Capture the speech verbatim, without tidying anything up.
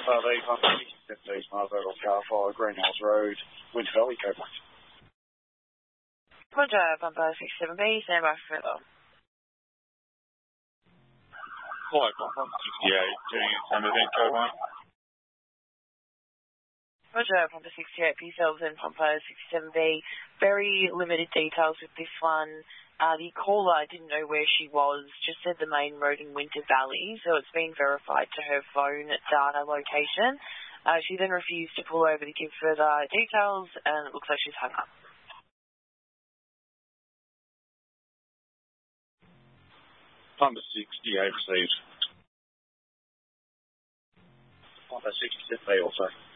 F R V, Pumper sixty-seven B, Mars Oval, Car Fire, Greenhouse Road, Winter Valley, go back. Roger, Pumper sixty-seven B, stand by for further. Hello, Pumper sixty-eight, doing its same event, go one. Roger, Pumper sixty-eight, for yourselves and Pumper sixty-seven B. Very limited details with this one. Uh, the caller didn't know where she was, just said the main road in Winter Valley, so it's been verified to her phone data location. Uh, she then refused to pull over to give further details, and it looks like she's hung up. Pumper sixty-eight received. Pumper sixty-seven B also.